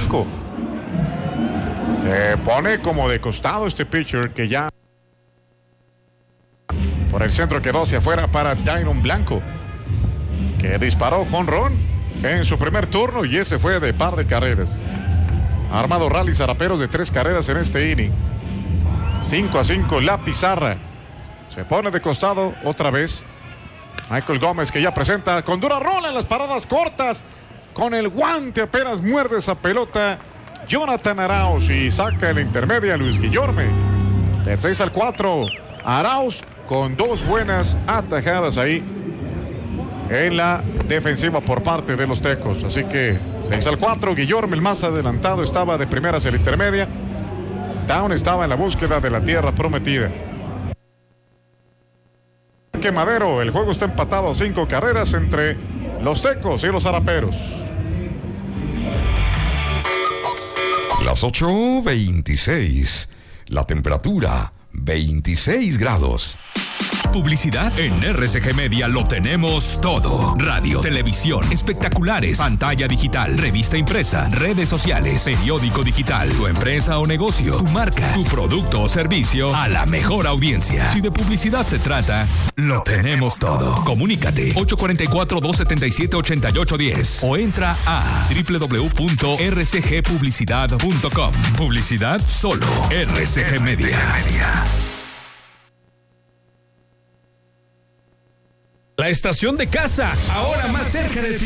5. Se pone como de costado este pitcher que ya por el centro quedó hacia afuera para Dairon Blanco, que disparó jonrón en su primer turno y ese fue de par de carreras. Ha armado rallies zaraperos de 3 carreras en este inning. 5-5 la pizarra. Se pone de costado otra vez Michael Gómez, que ya presenta con dura rola en las paradas cortas. Con el guante apenas muerde esa pelota Jonathan Arauz y saca en la intermedia Luis Guillorme. Del 6-4, Arauz con 2 buenas atajadas ahí en la defensiva por parte de los Tecos. Así que 6-4, Guillorme, el más adelantado, estaba de primera hacia la intermedia. Town estaba en la búsqueda de la tierra prometida. Madero, el juego está empatado a 5 carreras entre los Tecos y los Zaraperos. Las 8:26. La temperatura 26 grados. Publicidad en RCG Media lo tenemos todo. Radio, televisión, espectaculares, pantalla digital, revista impresa, redes sociales, periódico digital, tu empresa o negocio, tu marca, tu producto o servicio a la mejor audiencia. Si de publicidad se trata, lo tenemos todo. Comunícate 844-277-8810 o entra a www.rcgpublicidad.com. Publicidad solo RCG Media. La estación de casa, ahora más cerca de ti.